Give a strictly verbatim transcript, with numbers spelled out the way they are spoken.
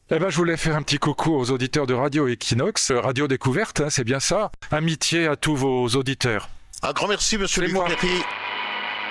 Eh ben, je voulais faire un petit coucou aux auditeurs de Radio Equinox, euh, Radio Découverte, hein, c'est bien ça. Amitié à tous vos auditeurs. Un grand merci, monsieur C'est Luc moi. Ferry.